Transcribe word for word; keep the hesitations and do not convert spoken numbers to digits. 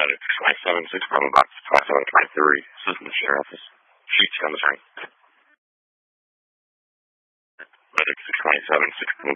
Medic six twenty-seven, six Bravo Box twenty-seven twenty-three. This is the sheriff office. Sheets on the train. Medic six twenty-seven, six Bravo